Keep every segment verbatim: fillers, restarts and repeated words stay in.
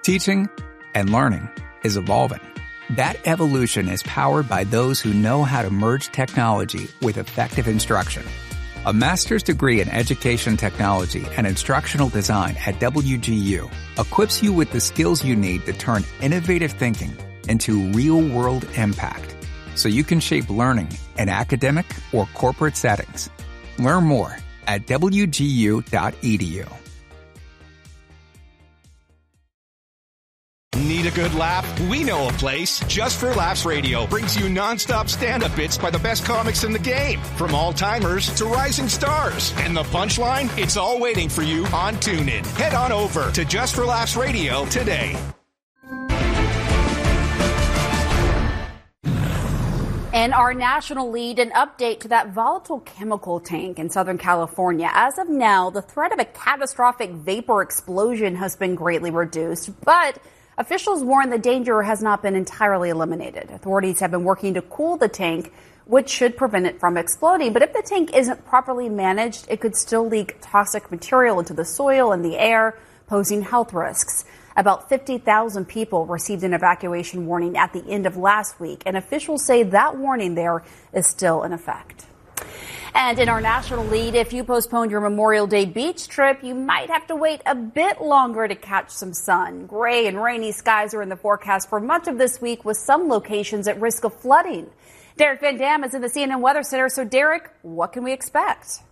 Teaching and learning is evolving. That evolution is powered by those who know how to merge technology with effective instruction. A master's degree in education technology and instructional design at W G U equips you with the skills you need to turn innovative thinking into real-world impact, so you can shape learning in academic or corporate settings. Learn more at W G U dot E D U. Need a good laugh? We know a place. Just for Laughs Radio brings you nonstop stand-up bits by the best comics in the game, from all-timers to rising stars. And the punchline? It's all waiting for you on TuneIn. Head on over to Just for Laughs Radio today. In our national lead, an update to that volatile chemical tank in Southern California. As of now, the threat of a catastrophic vapor explosion has been greatly reduced, but officials warn the danger has not been entirely eliminated. Authorities have been working to cool the tank, which should prevent it from exploding. But if the tank isn't properly managed, it could still leak toxic material into the soil and the air, posing health risks. About fifty thousand people received an evacuation warning at the end of last week, and officials say that warning there is still in effect. And in our national lead, if you postponed your Memorial Day beach trip, you might have to wait a bit longer to catch some sun. Gray and rainy skies are in the forecast for much of this week, with some locations at risk of flooding. Derek Van Dam is in the C N N Weather Center. So, Derek, what can we expect?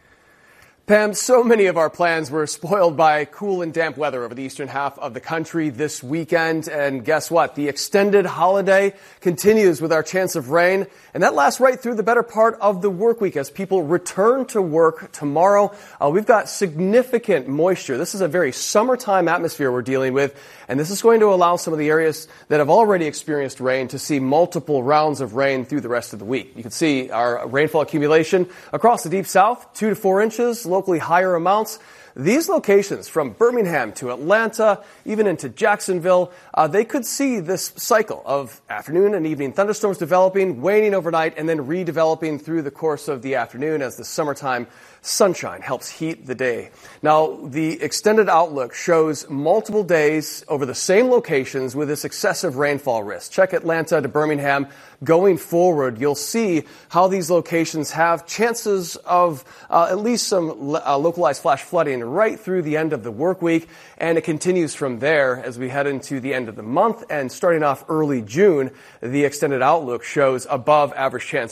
Pam, so many of our plans were spoiled by cool and damp weather over the eastern half of the country this weekend. And guess what? The extended holiday continues with our chance of rain. And that lasts right through the better part of the work week as people return to work tomorrow. Uh, we've got significant moisture. This is a very summertime atmosphere we're dealing with. And this is going to allow some of the areas that have already experienced rain to see multiple rounds of rain through the rest of the week. You can see our rainfall accumulation across the deep south, two to four inches, locally higher amounts. These locations from Birmingham to Atlanta, even into Jacksonville, uh, they could see this cycle of afternoon and evening thunderstorms developing, waning overnight, and then redeveloping through the course of the afternoon as the summertime sunshine helps heat the day. Now, the extended outlook shows multiple days over the same locations with this excessive rainfall risk. Check Atlanta to Birmingham. Going forward, you'll see how these locations have chances of uh, at least some uh, localized flash flooding right through the end of the work week, and it continues from there as we head into the end of the month. And starting off early June, the extended outlook shows above average chance